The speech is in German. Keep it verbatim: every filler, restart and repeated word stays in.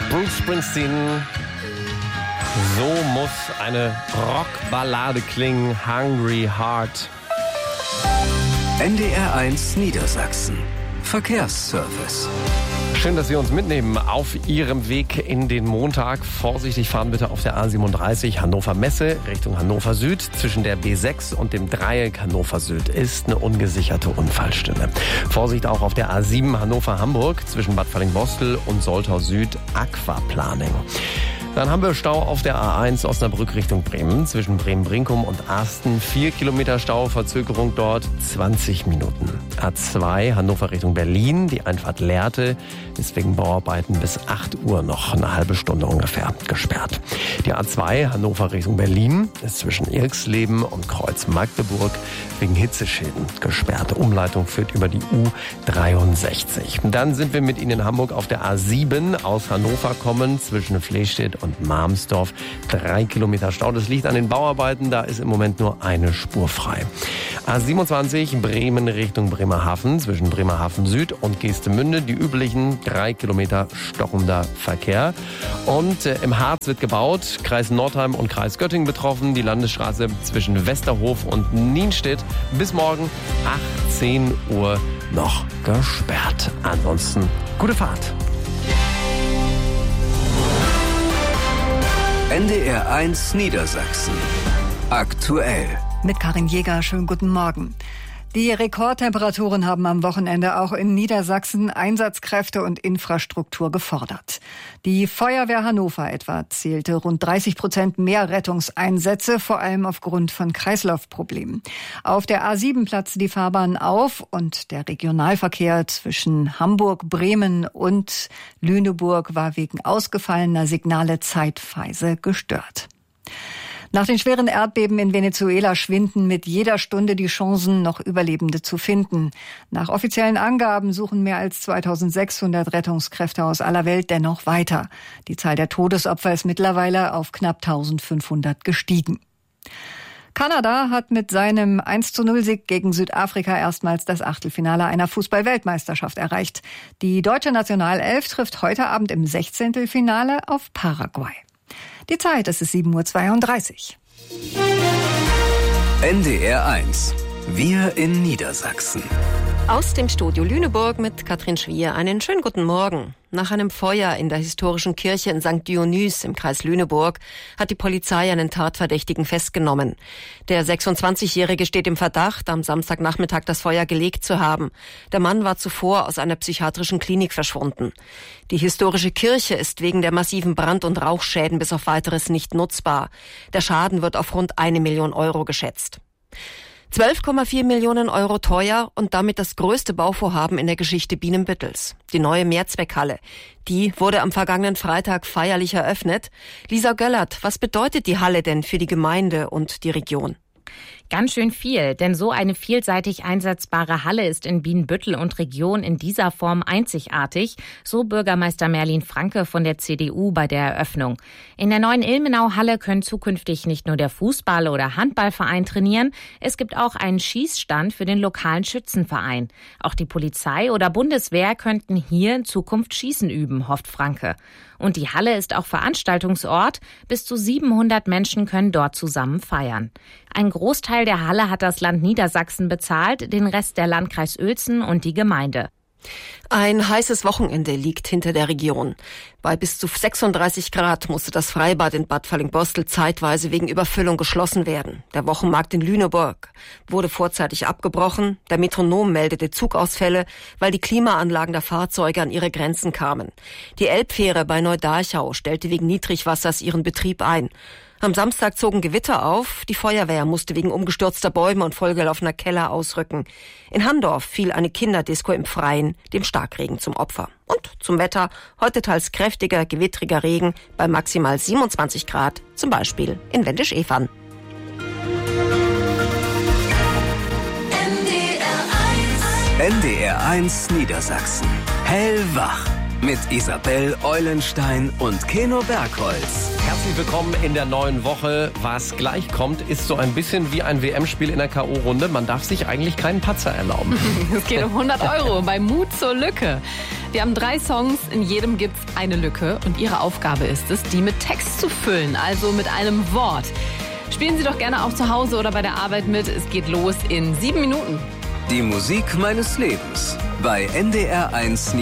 Bruce Springsteen. So muss eine Rockballade klingen. Hungry Heart. N D R eins Niedersachsen. Verkehrsservice. Schön, dass Sie uns mitnehmen auf Ihrem Weg in den Montag. Vorsichtig fahren bitte auf der A siebenunddreißig Hannover Messe Richtung Hannover Süd. Zwischen der B sechs und dem Dreieck Hannover Süd ist eine ungesicherte Unfallstelle. Vorsicht auch auf der A sieben Hannover Hamburg zwischen Bad Fallingbostel und Soltau Süd Aquaplaning. Dann haben wir Stau auf der A eins Osnabrück Richtung Bremen zwischen Bremen-Brinkum und Asten. Vier Kilometer Stau, Verzögerung dort zwanzig Minuten. A zwei Hannover Richtung Berlin, die Einfahrt Lehrte, ist wegen Bauarbeiten bis acht Uhr noch eine halbe Stunde ungefähr gesperrt. Die A zwei Hannover Richtung Berlin ist zwischen Irxleben und Kreuz Magdeburg wegen Hitzeschäden gesperrt. Umleitung führt über die U dreiundsechzig. Dann sind wir mit Ihnen in Hamburg auf der A sieben aus Hannover kommen zwischen Flehstedt und Marmsdorf. Drei Kilometer Stau. Das liegt an den Bauarbeiten. Da ist im Moment nur eine Spur frei. A siebenundzwanzig Bremen Richtung Bremerhaven zwischen Bremerhaven Süd und Geestemünde. Die üblichen drei Kilometer stockender Verkehr. Und äh, im Harz wird gebaut. Kreis Nordheim und Kreis Göttingen betroffen. Die Landesstraße zwischen Westerhof und Nienstedt bis morgen achtzehn Uhr noch gesperrt. Ansonsten gute Fahrt. N D R eins Niedersachsen. Aktuell. Mit Karin Jäger, schönen guten Morgen. Die Rekordtemperaturen haben am Wochenende auch in Niedersachsen Einsatzkräfte und Infrastruktur gefordert. Die Feuerwehr Hannover etwa zählte rund dreißig Prozent mehr Rettungseinsätze, vor allem aufgrund von Kreislaufproblemen. Auf der A sieben platzte die Fahrbahn auf und der Regionalverkehr zwischen Hamburg, Bremen und Lüneburg war wegen ausgefallener Signale zeitweise gestört. Nach den schweren Erdbeben in Venezuela schwinden mit jeder Stunde die Chancen, noch Überlebende zu finden. Nach offiziellen Angaben suchen mehr als zweitausendsechshundert Rettungskräfte aus aller Welt dennoch weiter. Die Zahl der Todesopfer ist mittlerweile auf knapp eintausendfünfhundert gestiegen. Kanada hat mit seinem eins zu null Sieg gegen Südafrika erstmals das Achtelfinale einer Fußball-Weltmeisterschaft erreicht. Die deutsche Nationalelf trifft heute Abend im Sechzehntelfinale auf Paraguay. Die Zeit, es ist sieben Uhr zweiunddreißig. N D R eins. Wir in Niedersachsen. Aus dem Studio Lüneburg mit Katrin Schwier. Einen schönen guten Morgen. Nach einem Feuer in der historischen Kirche in Sankt Dionys im Kreis Lüneburg hat die Polizei einen Tatverdächtigen festgenommen. Der sechsundzwanzigjährige steht im Verdacht, am Samstagnachmittag das Feuer gelegt zu haben. Der Mann war zuvor aus einer psychiatrischen Klinik verschwunden. Die historische Kirche ist wegen der massiven Brand- und Rauchschäden bis auf Weiteres nicht nutzbar. Der Schaden wird auf rund eine Million Euro geschätzt. zwölf Komma vier Millionen Euro teuer und damit das größte Bauvorhaben in der Geschichte Bienenbüttels. Die neue Mehrzweckhalle. Die wurde am vergangenen Freitag feierlich eröffnet. Lisa Göllert, was bedeutet die Halle denn für die Gemeinde und die Region? Ganz schön viel, denn so eine vielseitig einsetzbare Halle ist in Bienenbüttel und Region in dieser Form einzigartig, so Bürgermeister Merlin Franke von der C D U bei der Eröffnung. In der neuen Ilmenau-Halle können zukünftig nicht nur der Fußball- oder Handballverein trainieren, es gibt auch einen Schießstand für den lokalen Schützenverein. Auch die Polizei oder Bundeswehr könnten hier in Zukunft Schießen üben, hofft Franke. Und die Halle ist auch Veranstaltungsort. Bis zu siebenhundert Menschen können dort zusammen feiern. Ein Großteil der Halle hat das Land Niedersachsen bezahlt, den Rest der Landkreis Uelzen und die Gemeinde. Ein heißes Wochenende liegt hinter der Region. Bei bis zu sechsunddreißig Grad musste das Freibad in Bad Fallingbostel zeitweise wegen Überfüllung geschlossen werden. Der Wochenmarkt in Lüneburg wurde vorzeitig abgebrochen. Der Metronom meldete Zugausfälle, weil die Klimaanlagen der Fahrzeuge an ihre Grenzen kamen. Die Elbfähre bei Neudarchau stellte wegen Niedrigwassers ihren Betrieb ein. Am Samstag zogen Gewitter auf. Die Feuerwehr musste wegen umgestürzter Bäume und vollgelaufener Keller ausrücken. In Handorf fiel eine Kinderdisco im Freien dem Starkregen zum Opfer. Und zum Wetter. Heute teils kräftiger, gewittriger Regen bei maximal siebenundzwanzig Grad, zum Beispiel in Wendisch-Evern. N D R eins Niedersachsen. Hellwach. Mit Isabel Eulenstein und Keno Bergholz. Herzlich willkommen in der neuen Woche. Was gleich kommt, ist so ein bisschen wie ein W M-Spiel in der K O-Runde. Man darf sich eigentlich keinen Patzer erlauben. Es geht um hundert Euro bei Mut zur Lücke. Wir haben drei Songs, in jedem gibt es eine Lücke und Ihre Aufgabe ist es, die mit Text zu füllen, also mit einem Wort. Spielen Sie doch gerne auch zu Hause oder bei der Arbeit mit. Es geht los in sieben Minuten. Die Musik meines Lebens bei N D R eins